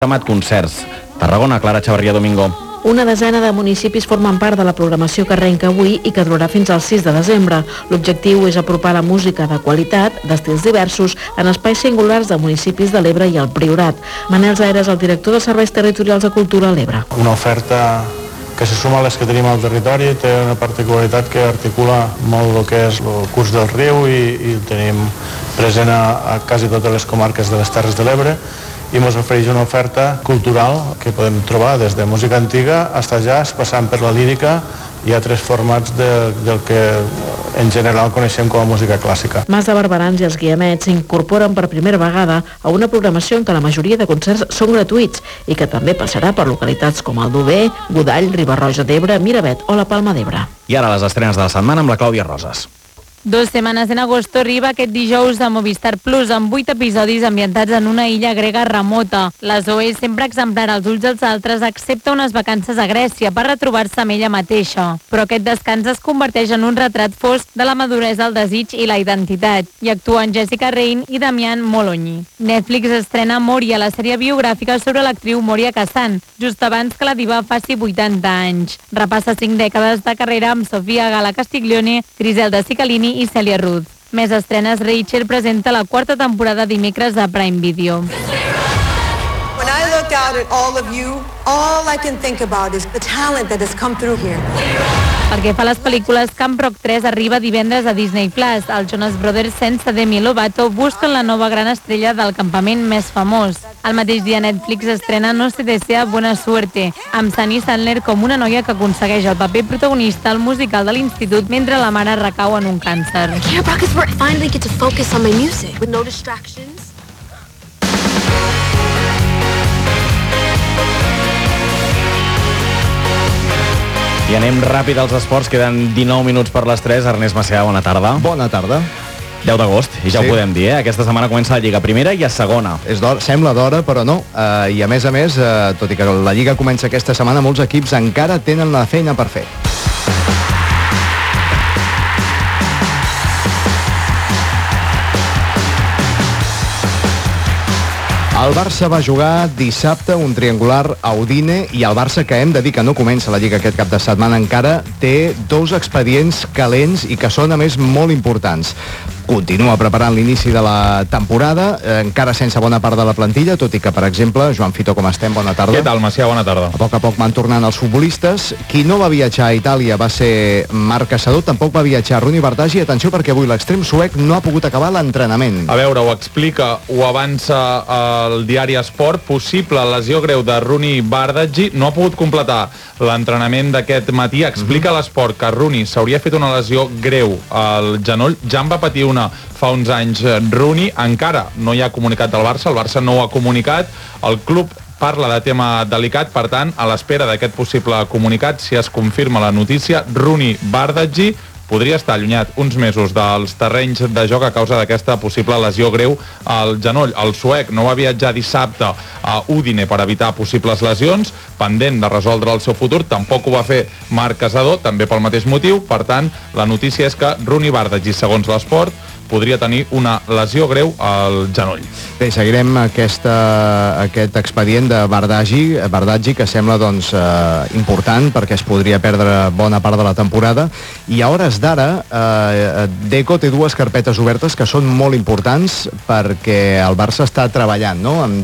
programat concerts. Tarragona, Clara Xavarria Domingo. Una desena de municipis formen part de la programació que arrenca avui i que durarà fins al 6 de desembre. L'objectiu és apropar la música de qualitat, d'estils diversos, en espais singulars de municipis de l'Ebre i el Priorat. Manel Zaera és el director de Serveis Territorials de Cultura a l'Ebre. Una oferta que se suma a les que tenim al territori, té una particularitat que articula molt el que és el curs del riu i el tenim present a quasi totes les comarques de les Terres de l'Ebre, i ens ofereix una oferta cultural que podem trobar des de música antiga fins a jazz, passant per la lírica. Hi ha 3 formats del que en general coneixem com a música clàssica. Mas de Barberans i els Guiamets s'incorporen per primera vegada a una programació en què la majoria de concerts són gratuïts i que també passarà per localitats com Aldover, Godall, Riba-roja d'Ebre, Miravet o la Palma d'Ebre. I ara les estrenes de la setmana amb la Clàudia Roses. 2 setmanes en agosto arriba aquest dijous a Movistar Plus amb 8 episodis ambientats en una illa grega remota. La Zoe sempre exemplar als ulls dels altres accepta unes vacances a Grècia per retrobar-se amb ella mateixa. Però aquest descans es converteix en un retrat fosc de la maduresa, el desig i la identitat. Hi actuen Jessica Rain i Damian Molonyi. Netflix estrena Moria, la sèrie biogràfica sobre l'actriu Moria Kazan, just abans que la diva faci 80 anys. Repassa 5 dècades de carrera amb Sofia Gala Castiglione, Griselda Cicalini i Cèlia Ruth. Més estrenes, Rachel presenta la 4ª temporada dimecres a Prime Video. When I look out at all of you, all I can think about is the talent that has come through here. Pel que fa a les pel·lícules, Camp Rock 3 arriba divendres a Disney+. Els Jonas Brothers, sense Demi Lovato, busquen la nova gran estrella del campament més famós. El mateix dia Netflix estrena No se desea buena suerte, amb Sunny Sandler com una noia que aconsegueix el paper protagonista al musical de l'institut mentre la mare recau en un càncer. I anem ràpid als esports, queden 19 minuts per les 3. Ernest Macià, bona tarda. Bona tarda. 10 d'agost, i ja ho podem dir, Aquesta setmana comença la Lliga Primera i a Segona. Sembla d'hora, però no. I a més, tot i que la Lliga comença aquesta setmana, molts equips encara tenen la feina per fer. El Barça va jugar dissabte un triangular a Udine i el Barça, que hem de dir que no comença la Lliga aquest cap de setmana encara, té 2 expedients calents i que són, a més, molt importants. Continua preparant l'inici de la temporada, encara sense bona part de la plantilla, tot i que, per exemple, Joan Fito, com estem? Bona tarda. Què tal, Macià? Bona tarda. A poc van tornant els futbolistes. Qui no va viatjar a Itàlia va ser Marc Caçador, tampoc va viatjar Rooney Bardghji. Atenció, perquè avui l'extrem suec no ha pogut acabar l'entrenament. A veure, ho explica, ho avança el diari Esport, possible lesió greu de Rooney Bardghji, no ha pogut completar l'entrenament d'aquest matí. Explica l'Esport que Rooney s'hauria fet una lesió greu al genoll, ja en va patir una fa uns anys Rooney, encara no hi ha comunicat del Barça, el Barça no ho ha comunicat, el club parla de tema delicat, per tant, a l'espera d'aquest possible comunicat, si es confirma la notícia, Rooney Bardghji podria estar allunyat uns mesos dels terrenys de joc a causa d'aquesta possible lesió greu al genoll. El suec no va viatjar dissabte a Udine per evitar possibles lesions, pendent de resoldre el seu futur, tampoc ho va fer Marc Caçador, també pel mateix motiu. Per tant, la notícia és que Rooney Bardghji, segons l'Esport, podria tenir una lesió greu al genoll. Bé, seguirem aquest expedient de Bardghji, que sembla important perquè es podria perdre bona part de la temporada, i a hores d'ara Deco té 2 carpetes obertes que són molt importants perquè el Barça està treballant, no?, amb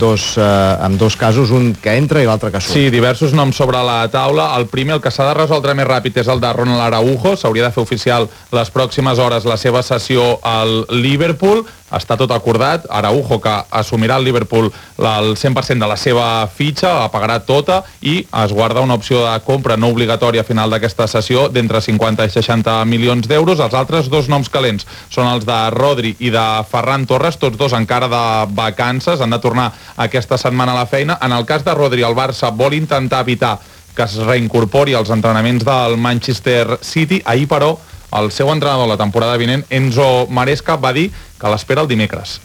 dos casos, un que entra i l'altre que surt. Sí, diversos noms sobre la taula. El primer, el que s'ha de resoldre més ràpid, és el de Ronald Araujo. S'hauria de fer oficial les pròximes hores la seva cessió al Liverpool. Està tot acordat. Araujo, que assumirà el Liverpool el 100% de la seva fitxa, la pagarà tota i es guarda una opció de compra no obligatòria a final d'aquesta sessió d'entre 50 i 60 milions d'euros. Els altres 2 noms calents són els de Rodri i de Ferran Torres, tots 2 encara de vacances, han de tornar aquesta setmana a la feina. En el cas de Rodri, el Barça vol intentar evitar que es reincorpori als entrenaments del Manchester City. Ahir, però, el seu entrenador la temporada vinent, Enzo Maresca, va dir que l'espera el dimecres.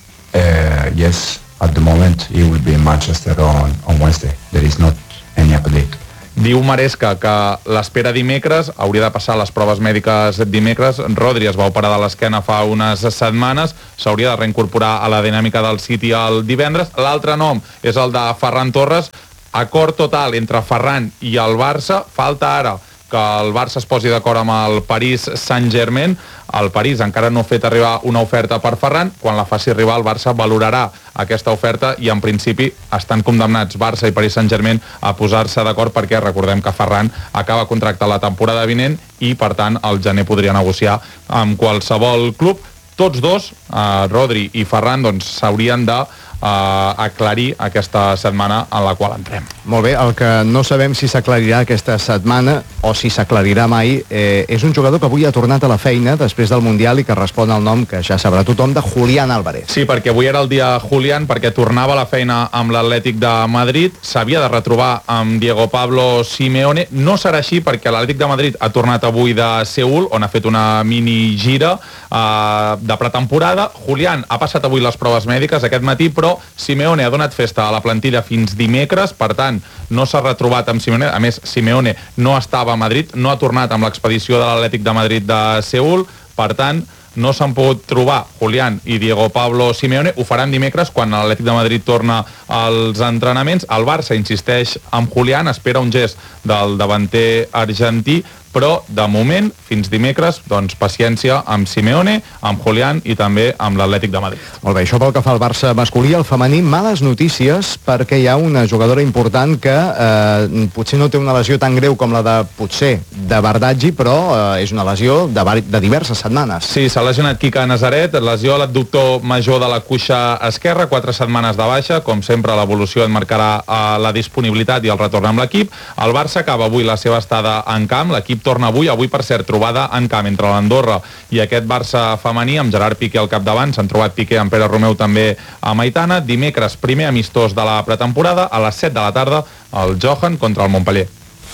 Yes, at the moment he will be in Manchester on Wednesday. There is not any update. Diu Maresca que l'espera dimecres, hauria de passar les proves mèdiques dimecres. Rodri es va operar de l'esquena fa unes setmanes, s'hauria de reincorporar a la dinàmica del City el divendres. L'altre nom és el de Ferran Torres. Acord total entre Ferran i el Barça. Falta ara que el Barça es posi d'acord amb el Paris Saint-Germain. El París encara no ha fet arribar una oferta per Ferran. Quan la faci arribar, el Barça valorarà aquesta oferta i, en principi, estan condemnats Barça i Paris Saint-Germain a posar-se d'acord perquè recordem que Ferran acaba contracte la temporada vinent i, per tant, al gener podria negociar amb qualsevol club. Tots dos, Rodri i Ferran, doncs s'haurien de aclarir aquesta setmana en la qual entrem. Molt bé, el que no sabem si s'aclarirà aquesta setmana o si s'aclarirà mai és un jugador que avui ha tornat a la feina després del Mundial i que respon al nom que ja sabrà tothom de Julián Álvarez. Sí, perquè avui era el dia Julián, perquè tornava a la feina amb l'Atlètic de Madrid, s'havia de retrobar amb Diego Pablo Simeone. No serà així perquè l'Atlètic de Madrid ha tornat avui de Seül, on ha fet una mini gira de pretemporada. Julián ha passat avui les proves mèdiques aquest matí, però Simeone ha donat festa a la plantilla fins dimecres, per tant, no s'ha retrobat amb Simeone. A més, Simeone no estava a Madrid, no ha tornat amb l'expedició de l'Atlètic de Madrid de Seül, per tant, no s'han pogut trobar Julián i Diego Pablo Simeone. Ho faran dimecres quan l'Atlètic de Madrid torna als entrenaments. El Barça insisteix amb Julián, espera un gest del davanter argentí, però de moment, fins dimecres, doncs paciència amb Simeone, amb Julián i també amb l'Atlètic de Madrid. Molt bé, això pel que fa al Barça masculí. El femení, males notícies perquè hi ha una jugadora important que potser no té una lesió tan greu com la de, potser, de Bardaggi, però és una lesió de diverses setmanes. Sí, s'ha lesionat Quique Nazaret, lesió a l'adductor major de la cuixa esquerra, 4 setmanes de baixa. Com sempre, l'evolució en marcarà la disponibilitat i el retorn amb l'equip. El Barça acaba avui la seva estada en camp, l'equip torna avui, per cert, trobada en camp entre l'Andorra i aquest Barça femení, amb Gerard Piqué al capdavant. S'han trobat Piqué amb Pere Romeu també a Maitana. Dimecres, primer amistós de la pretemporada, a les 7 de la tarda, el Johan contra el Montpellier.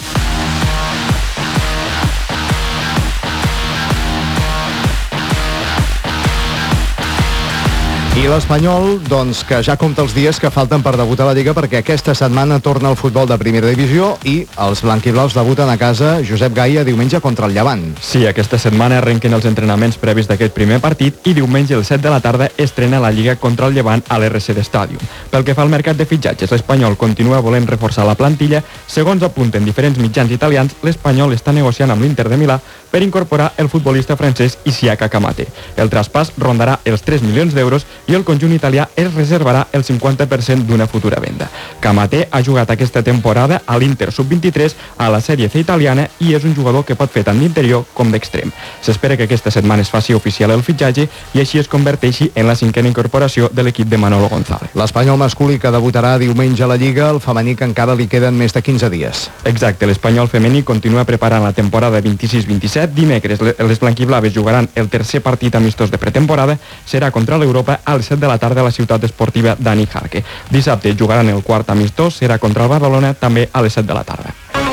I l'Espanyol, doncs, que ja compta els dies que falten per debutar a la Lliga, perquè aquesta setmana torna el futbol de primera divisió i els blanquiblaus debuten a casa Josep Gaia diumenge contra el Llevant. Sí, aquesta setmana arrenquen els entrenaments previs d'aquest primer partit i diumenge el 7 de la tarda estrena la Lliga contra el Llevant a l'RC Stadium. Pel que fa al mercat de fitxatges, l'Espanyol continua volent reforçar la plantilla. Segons apunten diferents mitjans italians, l'Espanyol està negociant amb l'Inter de Milà per incorporar el futbolista francès Isiaka Kamate. El traspàs rondarà els 3 milions d'euros i el conjunt italià es reservarà el 50% d'una futura venda. Kamate ha jugat aquesta temporada a l'Inter Sub-23 a la Sèrie C italiana i és un jugador que pot fer tant d'interior com d'extrem. S'espera que aquesta setmana es faci oficial el fitxatge i així es converteixi en la 5a incorporació de l'equip de Manolo González. L'Espanyol masculí que debutarà diumenge a la Lliga, el femení que encara li queden més de 15 dies. Exacte, l'Espanyol femení continua preparant la temporada 26-27. Dimecres les blanquiblaves jugaran el tercer partit amistós de pretemporada, serà contra l'Europa al 7 de la tarda a la ciutat esportiva Dani Jarque. Dissabte jugaran el quart amistós, serà contra el Badalona, també a les 7 de la tarda.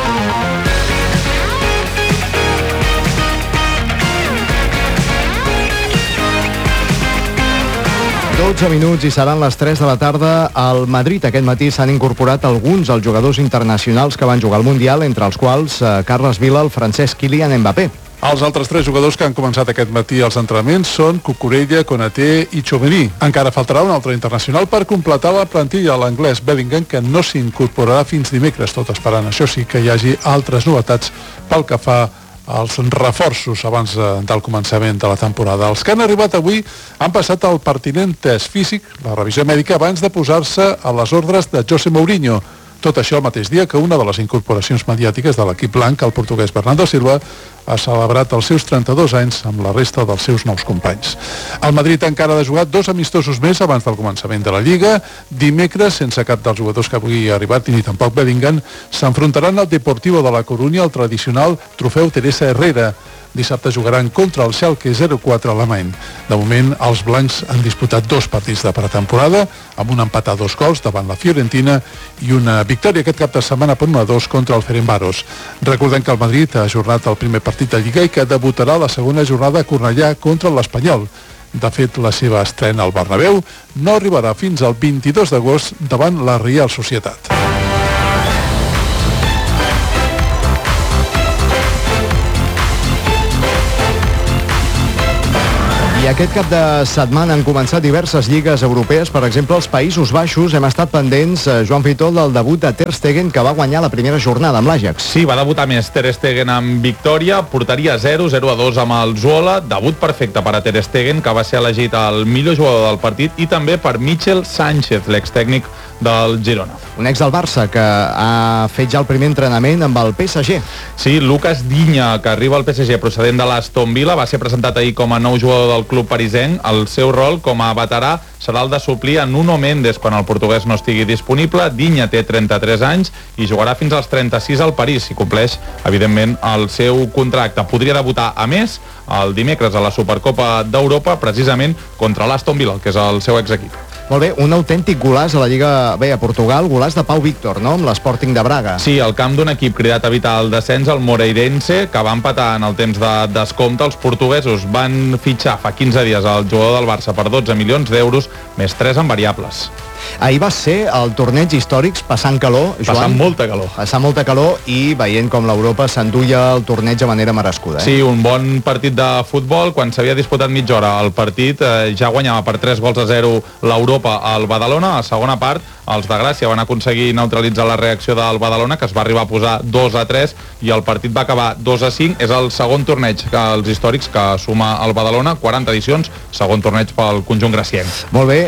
Minuts i seran les 3 de la tarda. Al Madrid aquest matí s'han incorporat alguns dels jugadors internacionals que van jugar al Mundial, entre els quals Carles Vila, el francès Kylian Mbappé. Els altres 3 jugadors que han començat aquest matí els entrenaments són Cucurella, Konaté i Tchouaméni. Encara faltarà un altre internacional per completar la plantilla, l'anglès Bellingham, que no s'incorporarà fins dimecres, tot esperant, això sí, que hi hagi altres novetats pel que fa els reforços abans del començament de la temporada. Els que han arribat avui han passat el pertinent test físic, la revisió mèdica, abans de posar-se a les ordres de José Mourinho. Tot això el mateix dia que una de les incorporacions mediàtiques de l'equip blanc, el portuguès Bernardo Silva, ha celebrat els seus 32 anys amb la resta dels seus nous companys. El Madrid encara ha de jugar 2 amistosos més abans del començament de la Lliga. Dimecres, sense cap dels jugadors que avui ha arribat, ni tampoc Bellingham, s'enfrontaran al Deportivo de la Corunya al tradicional trofeu Teresa Herrera. Dissabte jugaran contra el Schalke 04 alemany. De moment, els blancs han disputat 2 partits de pretemporada, amb un empat a 2 gols davant la Fiorentina i una victòria aquest cap de setmana per 1-2 contra el Ferencváros. Recordem que el Madrid ha ajornat el primer partit de Lliga i que debutarà la segona jornada a Cornellà contra l'Espanyol. De fet, la seva estrena al Bernabéu no arribarà fins al 22 d'agost davant la Real Societat. I aquest cap de setmana han començat diverses lligues europees, per exemple, als Països Baixos. Hem estat pendents, Joan Fitol, del debut de Ter Stegen, que va guanyar la primera jornada amb l'Ajax. Sí, va debutar més Ter Stegen amb victòria, portaria 0-2 amb el Zwolle, debut perfecte per a Ter Stegen, que va ser elegit el millor jugador del partit, i també per Michel Sánchez, l'extècnic del Girona. Un ex del Barça que ha fet ja el primer entrenament amb el PSG. Sí, Lucas Digne, que arriba al PSG procedent de l'Aston Villa, va ser presentat ahir com a nou jugador del club parisenc. El seu rol com a veterà serà el de suplir a Nuno Mendes quan el portuguès no estigui disponible. Digne té 33 anys i jugarà fins als 36 al París, si compleix, evidentment, el seu contracte. Podria debutar, a més, el dimecres a la Supercopa d'Europa, precisament contra l'Aston Villa, que és el seu exequip. Molt bé, un autèntic golaç a la Lliga B a Portugal, golaç de Pau Víctor, no?, amb l'Sporting de Braga. Sí, al camp d'un equip cridat a evitar el descens, el Moreirense, que va empatar en el temps de descompte. Els portuguesos van fitxar fa 15 dies el jugador del Barça per 12 milions d'euros, més 3 en variables. Ahir va ser el torneig històrics passant calor, Joan. Passant molta calor. Passant molta calor i veient com l'Europa s'enduia el torneig de manera merescuda. Sí, un bon partit de futbol. Quan s'havia disputat mitja hora el partit, ja guanyava per 3-0 l'Europa al Badalona. A segona part, els de Gràcia van aconseguir neutralitzar la reacció del Badalona, que es va arribar a posar 2-3, i el partit va acabar 2-5. És el segon torneig als històrics que suma el Badalona, 40 edicions, segon torneig pel conjunt gracienc. Molt bé,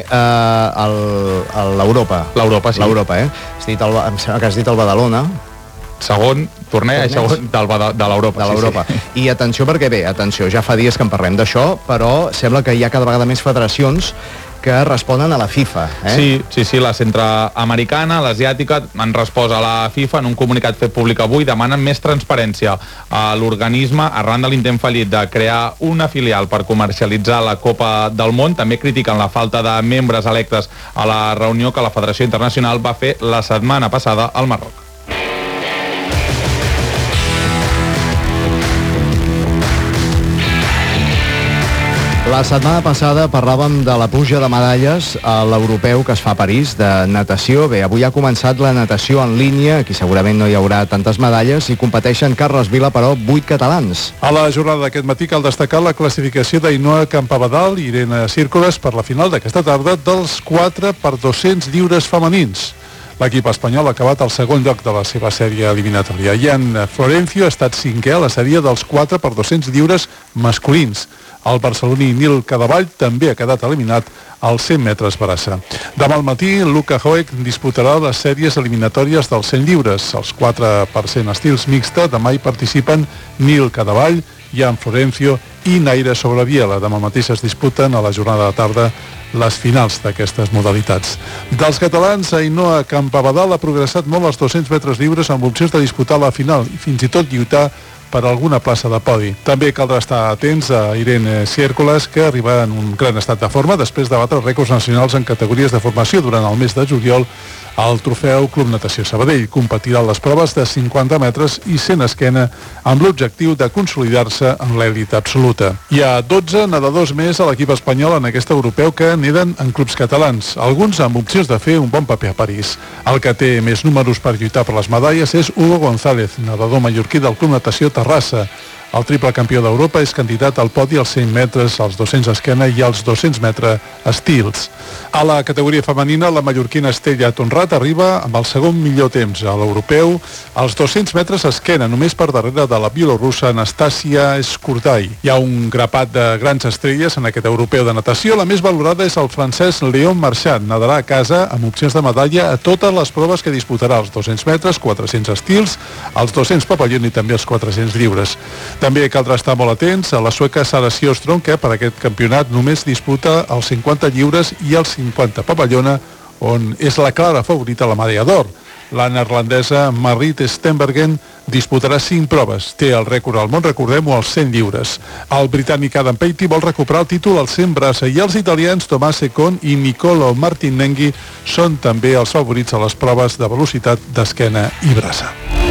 l'Europa. L'Europa, sí. L'Europa, em sembla que has dit el Badalona. Segon torneig segon de l'Europa. De l'Europa. Sí. I atenció perquè bé, atenció, ja fa dies que en parlem d'això, però sembla que hi ha cada vegada més federacions que responen a la FIFA. Sí, la centroamericana, l'asiàtica, han respost a la FIFA en un comunicat fet públic avui, demanen més transparència a l'organisme arran de l'intent fallit de crear una filial per comercialitzar la Copa del Món. També critiquen la falta de membres electes a la reunió que la Federació Internacional va fer la setmana passada al Marroc. La setmana passada parlàvem de la puja de medalles a l'europeu que es fa a París de natació. Bé, avui ha començat la natació en línia, aquí segurament no hi haurà tantes medalles, i competeixen Carles Vila, però 8 catalans. A la jornada d'aquest matí cal destacar la classificació d'Ainoa Campabadal i Irene Círcoles per la final d'aquesta tarda dels 4x200 lliures femenins. L'equip espanyol ha acabat al segon lloc de la seva sèrie eliminatòria. Ian Florencio ha estat cinquè a la sèrie dels 4x200 lliures masculins. El barceloní Nil Cadavall també ha quedat eliminat als 100 metres braça. Demà al matí, Luca Hoek disputarà les sèries eliminatòries dels 100 lliures. Els 4% estils mixta, demà hi participen Nil Cadavall, Ian Florencio i Naira Sobreviela. Demà mateix es disputen a la jornada de tarda les finals d'aquestes modalitats. Dels catalans, Ainoa Campabadal ha progressat molt als 200 metres lliures amb opcions de disputar la final i fins i tot lluitar per alguna plaça de podi. També caldrà estar atents a Irene Círcoles, que arriba en un gran estat de forma després de batre rècords nacionals en categories de formació durant el mes de juliol al trofeu Club Natació Sabadell. Competirà les proves de 50 metres i 100 esquena amb l'objectiu de consolidar-se en l'èlit absoluta. Hi ha 12 nedadors més a l'equip espanyol en aquest europeu que neden en clubs catalans, alguns amb opcions de fer un bon paper a París. El que té més números per lluitar per les medalles és Hugo González, nedador mallorquí del Club Natació Terrassa. El triple campió d'Europa és candidat al podi als 100 metres, als 200 esquena i als 200 metres estils. A la categoria femenina, la mallorquina Estella Tonrat arriba amb el segon millor temps a l'europeu als 200 metres esquena, només per darrere de la bielorrussa Anastasia Skurdai. Hi ha un grapat de grans estrelles en aquest europeu de natació. La més valorada és el francès Léon Marchand. Nadarà a casa amb opcions de medalla a totes les proves que disputarà, els 200 metres, 400 estils, els 200 papallon i també els 400 lliures. També caldrà estar molt atents a la sueca Sara Sjöström, que per aquest campionat només disputa els 50 lliures i els 50 papallona, on és la clara favorita a la medalla d'or. La neerlandesa Marit Stenbergen disputarà 5 proves. Té el rècord al món, recordem-ho, als 100 lliures. El britànic Adam Peaty vol recuperar el títol als 100 braça i els italians Tomás Econ i Nicolo Martinenghi són també els favorits a les proves de velocitat d'esquena i braça.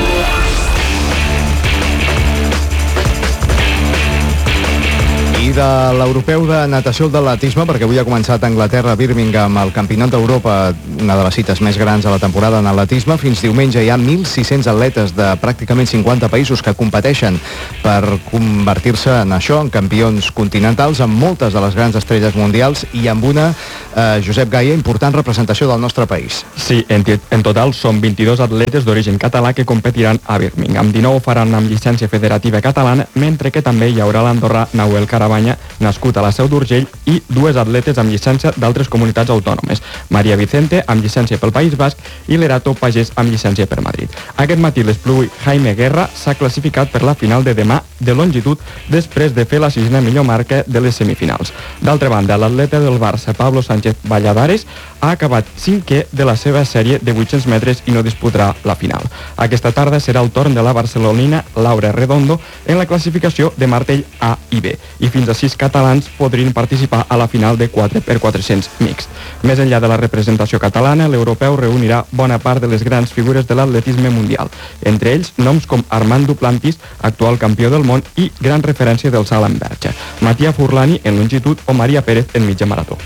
I de l'europeu de natació d'atletisme, perquè avui ha començat a Anglaterra, Birmingham, el Campionat d'Europa una de les cites més grans a la temporada en atletisme. Fins diumenge hi ha 1.600 atletes de pràcticament 50 països que competeixen per convertir-se en això, en campions continentals, amb moltes de les grans estrelles mundials i amb una, Josep Gaia, important representació del nostre país. Sí, en total són 22 atletes d'origen català que competiran a Birmingham. 19 faran amb llicència federativa catalana, mentre que també hi haurà l'andorrà Nahuel Carabanya, nascut a la Seu d'Urgell, i dues atletes amb llicència d'altres comunitats autònomes. Maria Vicente, amb llicència pel País Basc, i Lerato Pagès, amb llicència per Madrid. Aquest matí l'esplui Jaime Guerra s'ha classificat per la final de demà de longitud després de fer la sisena millor marca de les semifinals. D'altra banda, l'atleta del Barça, Pablo Sánchez Valladares, ha acabat 5è de la seva sèrie de 800 metres i no disputarà la final. Aquesta tarda serà el torn de la barcelonina Laura Redondo en la classificació de martell A i B, i fins a 6 catalans podrien participar a la final de 4x400 mixt. Més enllà de la representació catalana, l'europeu reunirà bona part de les grans figures de l'atletisme mundial, entre ells noms com Armand Duplantis, actual campió del món i gran referència del salt en verge, Matia Furlani en longitud o Maria Pérez en mitja marató.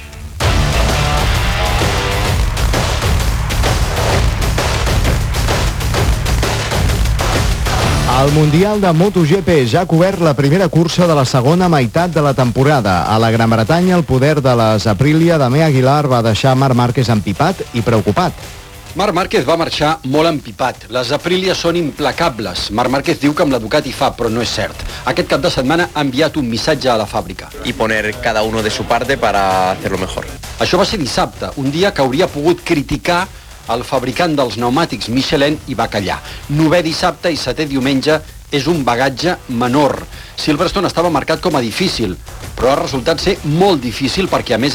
El Mundial de MotoGP ja ha cobert la primera cursa de la segona meitat de la temporada. A la Gran Bretanya, el poder de les Aprilia de Mea Aguilar va deixar Marc Márquez empipat i preocupat. Marc Márquez va marxar molt empipat. Les Aprilia són implacables. Marc Márquez diu que amb la Ducati fa, però no és cert. Aquest cap de setmana ha enviat un missatge a la fàbrica. Y poner cada uno de su parte para hacerlo mejor. Això va ser dissabte, un dia que hauria pogut criticar el fabricant dels pneumàtics Michelin i va callar. 9è dissabte i 7è diumenge és un bagatge menor. Silverstone estava marcat com a difícil, però ha resultat ser molt difícil perquè, a més,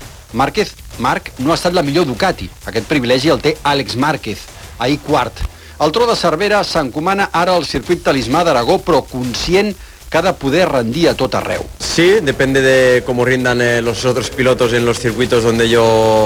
Marc no ha estat la millor Ducati. Aquest privilegi el té Àlex Márquez, ahir quart. El Tro de Cervera s'encomana ara al circuit talismà d'Aragó, però conscient que ha de poder rendir a tot arreu. Sí, depende de cómo rindan los otros pilotos en los circuitos donde yo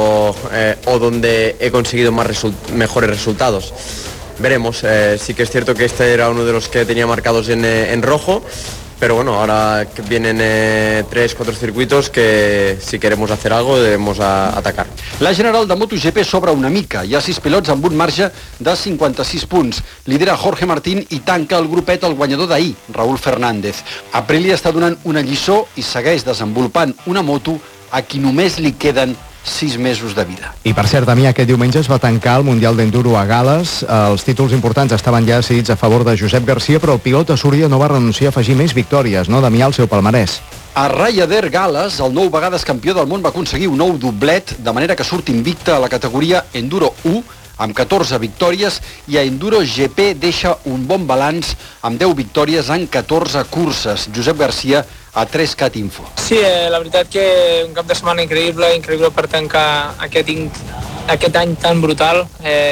o donde he conseguido mejores resultados. Veremos, sí que es cierto que este era uno de los que tenía marcados en rojo, pero bueno, ahora que vienen 3-4 circuitos que si queremos hacer algo debemos atacar. La general de MotoGP s'obre una mica. Hi ha 6 pilots amb un marge de 56 punts. Lidera Jorge Martín i tanca el grupet el guanyador d'ahir, Raúl Fernández. Aprilia està donant una lliçó i segueix desenvolupant una moto a qui només li queden 6 mesos de vida. I per cert, a mi aquest diumenge es va tancar el Mundial d'Enduro a Gal·les. Els títols importants estaven ja decidits a favor de Josep Garcia, però el pilot a Súria no va renunciar a afegir més victòries, no, Damià, al seu palmarès. A Ryder Gal·les, el 9 vegades campió del món, va aconseguir un nou doblet, de manera que surt invicta a la categoria Enduro 1, amb 14 victòries, i a Enduro GP deixa un bon balanç amb 10 victòries en 14 curses. Josep Garcia, a 3Cat Info. Sí, la veritat que un cap de setmana increïble per tancar aquest any tan brutal.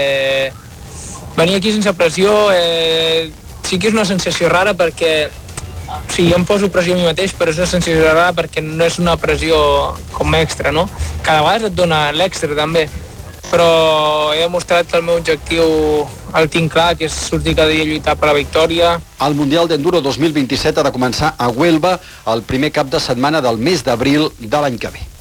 Venir aquí sense pressió sí que és una sensació rara perquè jo em poso pressió a mi mateix, però és una sensació rara perquè no és una pressió com extra, no? Cada vegada et dona l'extra també, però he demostrat que el meu objectiu el tinc clar, que és sortir cada dia a lluitar per la victòria. El Mundial d'Enduro 2027 ha de començar a Huelva el primer cap de setmana del mes d'abril de l'any que ve.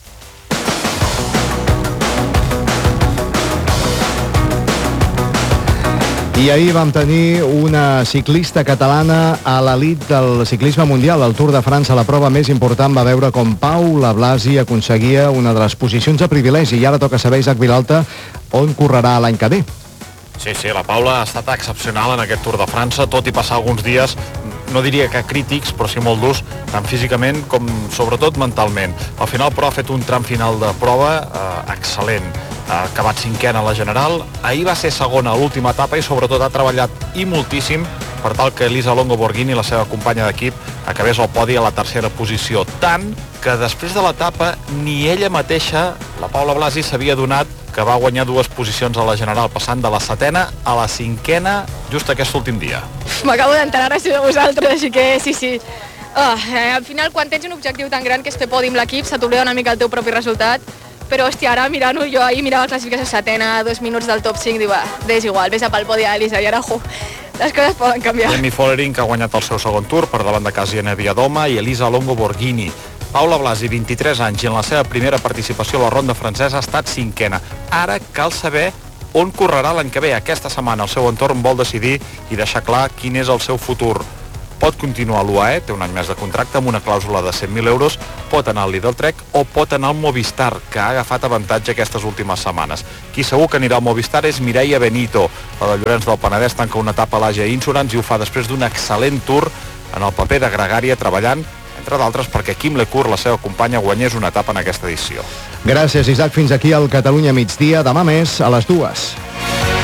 I ahir vam tenir una ciclista catalana a l'elit del ciclisme mundial. El Tour de França, la prova més important, va veure com Paula Blasi aconseguia una de les posicions de privilegi. I ara toca saber, Isaac Vilalta, on correrà l'any que ve. Sí, la Paula ha estat excepcional en aquest Tour de França, tot i passar alguns dies, no diria que crítics, però sí molt durs, tant físicament com sobretot mentalment. Al final, però, ha fet un tram final de prova excel·lent. Ha acabat 5è a la general, ahir va ser segona a l'última etapa i sobretot ha treballat i moltíssim per tal que Elisa Longo Borghini, la seva companya d'equip, acabés al podi a la 3a posició. Tant que després de l'etapa ni ella mateixa, la Paula Blasi, s'havia adonat que va guanyar 2 posicions a la general, passant de la 7a a la 5a just aquest últim dia. M'acabo d'enterar gràcies a vosaltres, així que sí. Al final, quan tens un objectiu tan gran que és fer podi amb l'equip, se t'oblida una mica el teu propi resultat, però hòstia, ara mirant-ho, jo ahir mirava la classificació 7a, 2 minuts del top 5, diu, és igual, vés a pel podi a Elisa, i ara, les coses poden canviar. Jamie Follering, que ha guanyat el seu segon Tour per davant de Kasia Neviadoma, i Elisa Longo Borghini, Paula Blasi, 23 anys, i en la seva primera participació a la ronda francesa ha estat 5a. Ara cal saber on correrà l'any que ve. Aquesta setmana el seu entorn vol decidir i deixar clar quin és el seu futur. Pot continuar a l'UAE, té un any més de contracte amb una clàusula de 100.000 euros, pot anar al Lidl-Trek o pot anar al Movistar, que ha agafat avantatge aquestes últimes setmanes. Qui segur que anirà al Movistar és Mireia Benito. La de Llorenç del Penedès tanca una etapa a l'Àsia Insurance i ho fa després d'un excel·lent tour en el paper de gregària, treballant, entre d'altres, perquè Kim Lecourt, la seva companya, guanyés una etapa en aquesta edició. Gràcies, Isaac. Fins aquí el Catalunya migdia. Demà més a les 2.